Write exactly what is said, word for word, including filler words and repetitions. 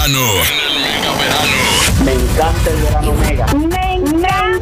verano. En el mega verano. Me encanta el verano mega. Me encanta.